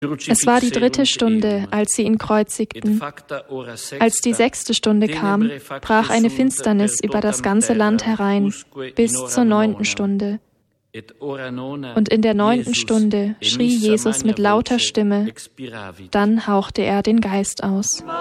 Es war die 3. Stunde, als sie ihn kreuzigten. Als die 6. Stunde kam, brach eine Finsternis über das ganze Land herein, bis zur 9. Stunde. Und in der 9. Stunde schrie Jesus mit lauter Stimme, dann hauchte er den Geist aus.